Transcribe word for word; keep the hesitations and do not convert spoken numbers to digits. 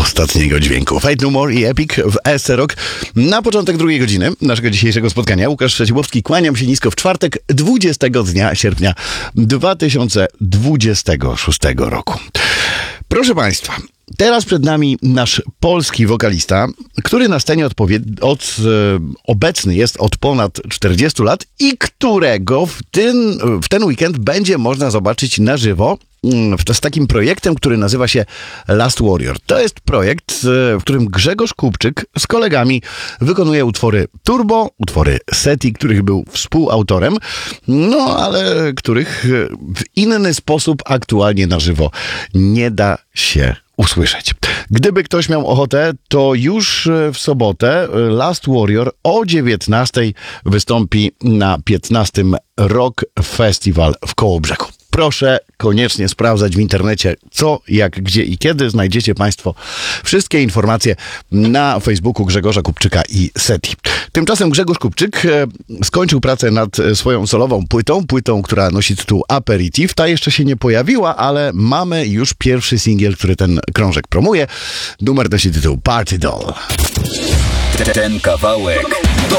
ostatniego dźwięku. Fate No More i Epic w E S C Rock. Na początek drugiej godziny naszego dzisiejszego spotkania Łukasz Szczeciłowski, kłaniam się nisko w czwartek, dwudziestego dnia sierpnia dwa tysiące dwudziestego szóstego roku. Proszę Państwa, teraz przed nami nasz polski wokalista, który na scenie odpowied- od, e, obecny jest od ponad czterdziestu lat i którego w ten, w ten weekend będzie można zobaczyć na żywo z takim projektem, który nazywa się Last Warrior. To jest projekt, w którym Grzegorz Kupczyk z kolegami wykonuje utwory Turbo, utwory Seti, których był współautorem, no ale których w inny sposób aktualnie na żywo nie da się usłyszeć. Gdyby ktoś miał ochotę, to już w sobotę Last Warrior o dziewiętnastej wystąpi na piętnastym Rock Festival w Kołobrzegu. Proszę koniecznie sprawdzać w internecie co, jak, gdzie i kiedy. Znajdziecie Państwo wszystkie informacje na Facebooku Grzegorza Kupczyka i Seti. Tymczasem Grzegorz Kupczyk skończył pracę nad swoją solową płytą, płytą, która nosi tytuł Aperitif. Ta jeszcze się nie pojawiła, ale mamy już pierwszy singiel, który ten krążek promuje. Numer nosi tytuł Party Doll. Ten kawałek